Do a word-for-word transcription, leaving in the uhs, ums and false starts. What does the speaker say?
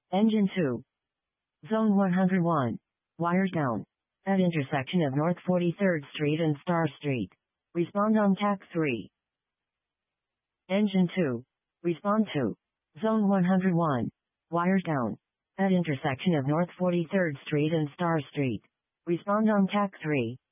Engine two. Zone one hundred one. Wires down. At intersection of North forty-third Street and Star Street. Respond on T A C three. Engine two. Respond to. Zone one hundred one. Wires down. At intersection of North forty-third Street and Star Street. Respond on T A C three.